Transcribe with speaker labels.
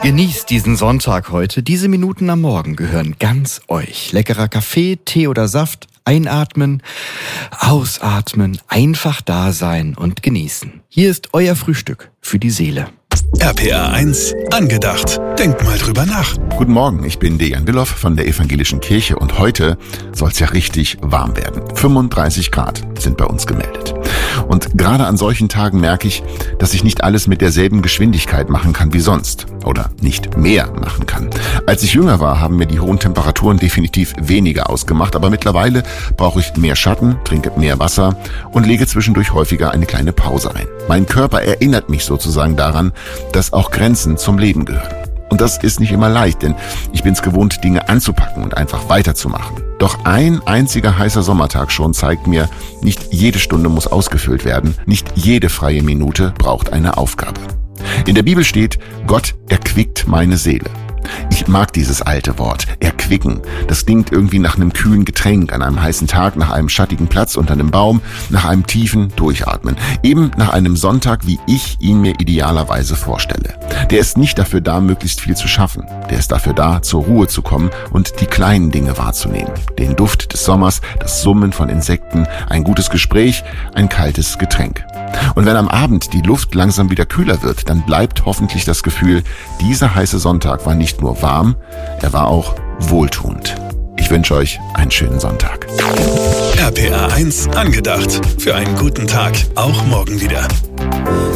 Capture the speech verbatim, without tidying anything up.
Speaker 1: Genießt diesen Sonntag heute. Diese Minuten am Morgen gehören ganz euch. Leckerer Kaffee, Tee oder Saft. Einatmen, ausatmen, einfach da sein und genießen. Hier ist euer Frühstück für die Seele.
Speaker 2: R P R eins angedacht. Denkt mal drüber nach.
Speaker 3: Guten Morgen, ich bin Dejan Billoff von der Evangelischen Kirche und heute soll es ja richtig warm werden. fünfunddreißig Grad sind bei uns gemeldet. Und gerade an solchen Tagen merke ich, dass ich nicht alles mit derselben Geschwindigkeit machen kann wie sonst. Oder nicht mehr machen kann. Als ich jünger war, haben mir die hohen Temperaturen definitiv weniger ausgemacht, aber mittlerweile brauche ich mehr Schatten, trinke mehr Wasser und lege zwischendurch häufiger eine kleine Pause ein. Mein Körper erinnert mich sozusagen daran, dass auch Grenzen zum Leben gehören. Und das ist nicht immer leicht, denn ich bin es gewohnt, Dinge anzupacken und einfach weiterzumachen. Doch ein einziger heißer Sommertag schon zeigt mir, nicht jede Stunde muss ausgefüllt werden, nicht jede freie Minute braucht eine Aufgabe. In der Bibel steht, Gott erquickt meine Seele. Ich mag dieses alte Wort, erquicken. Das klingt irgendwie nach einem kühlen Getränk, an einem heißen Tag, nach einem schattigen Platz unter einem Baum, nach einem tiefen Durchatmen. Eben nach einem Sonntag, wie ich ihn mir idealerweise vorstelle. Der ist nicht dafür da, möglichst viel zu schaffen. Der ist dafür da, zur Ruhe zu kommen und die kleinen Dinge wahrzunehmen. Den Duft des Sommers, das Summen von Insekten, ein gutes Gespräch, ein kaltes Getränk. Und wenn am Abend die Luft langsam wieder kühler wird, dann bleibt hoffentlich das Gefühl, dieser heiße Sonntag war nicht nur warm, er war auch wohltuend. Ich wünsche euch einen schönen Sonntag.
Speaker 2: R P R eins angedacht. Für einen guten Tag, auch morgen wieder.